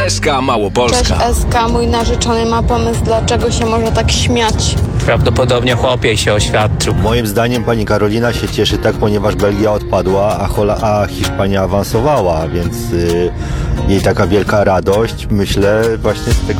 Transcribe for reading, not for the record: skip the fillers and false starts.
SK Małopolska. Cześć SK, mój narzeczony ma pomysł, dlaczego się może tak śmiać. Prawdopodobnie chłopiej się oświadczył. Moim zdaniem pani Karolina się cieszy tak, ponieważ Belgia odpadła, a Hiszpania awansowała, więc jej taka wielka radość, myślę, właśnie z tego